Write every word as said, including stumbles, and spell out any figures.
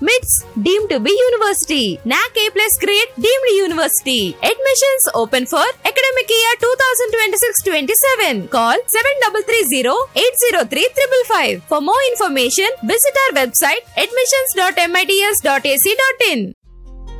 మిట్స్ deemed to be university. నాక్ ఏ plus grade deemed university. Admissions open for academic year twenty twenty-six twenty-seven. Call seven three three zero eight zero three five five. For more information, visit our website admissions dot mits dot a c dot in.